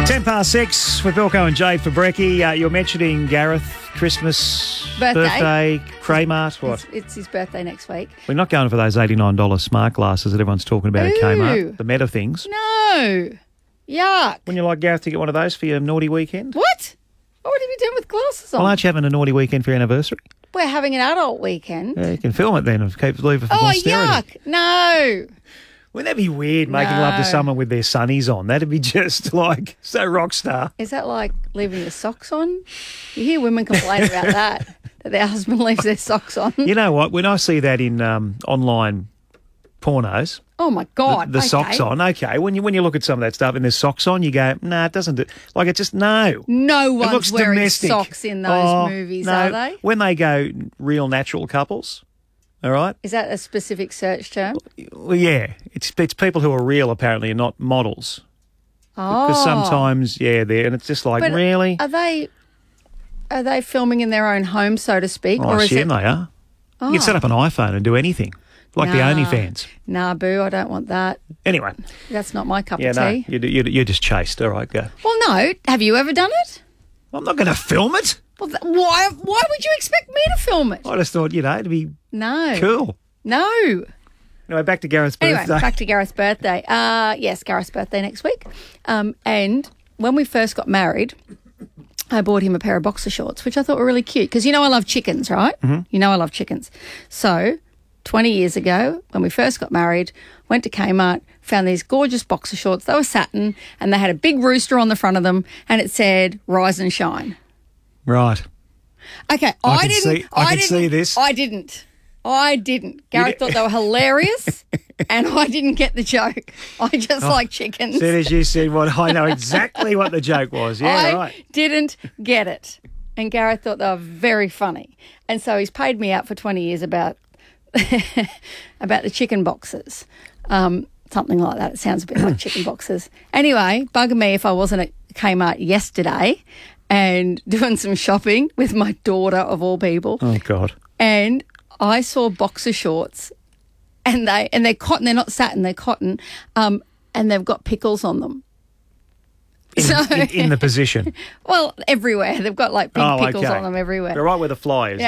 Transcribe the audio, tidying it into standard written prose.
6 with Bilko and Jay for brekkie. You're mentioning Gareth, Christmas, birthday, Kmart, what? It's his birthday next week. We're not going for those $89 smart glasses that everyone's talking about at Kmart, the Meta things. No. Yuck. Wouldn't you like Gareth to get one of those for your naughty weekend? What? What would he be doing with glasses on? Well, aren't you having a naughty weekend for your anniversary? We're having an adult weekend. Yeah, you can film it then and leave it for posterity. Yuck. No. Wouldn't that be weird, making love to someone with their sunnies on? That'd be just like so rock star. Is that like leaving your socks on? You hear women complain about that their husband leaves their socks on. You know what? When I see that in online pornos, oh my God, the socks on. Okay, when you look at some of that stuff and there's socks on, you go, nah, it doesn't do. Like it just no. No one's wearing domestic. socks in those movies, no. are they? When they go real natural couples. All right. Is that a specific search term? Well, yeah. It's people who are real apparently and not models. Oh. Because sometimes, they're and it's just like, but really? Are they filming in their own home, so to speak? I assume they are. Oh. You can set up an iPhone and do anything, like the OnlyFans. Nah, boo, I don't want that. Anyway. That's not my cup of tea. No, you're just chased. All right, go. Well, no. Have you ever done it? I'm not going to film it. Well, why would you expect me to film it? I just thought, it'd be cool. No. Anyway, back to Gareth's birthday. Anyway, back to Gareth's birthday. Yes, Gareth's birthday next week. And when we first got married, I bought him a pair of boxer shorts, which I thought were really cute because I love chickens, right? Mm-hmm. I love chickens. So 20 years ago, when we first got married, went to Kmart, found these gorgeous boxer shorts. They were satin and they had a big rooster on the front of them and it said, "Rise and shine." Right. Okay, I can see this. I didn't. Gareth thought they were hilarious and I didn't get the joke. I just like chickens. As soon as you said I know exactly what the joke was. Yeah, right. I didn't get it. And Gareth thought they were very funny. And so he's paid me out for 20 years about the chicken boxes. Something like that. It sounds a bit like chicken boxes. Anyway, bugger me if I wasn't at Kmart yesterday and doing some shopping with my daughter of all people. Oh, God. And I saw boxer shorts and they're cotton. They're not satin, they're cotton, and they've got pickles on them. In the position? Well, everywhere. They've got like big pickles on them everywhere. They're right where the fly is.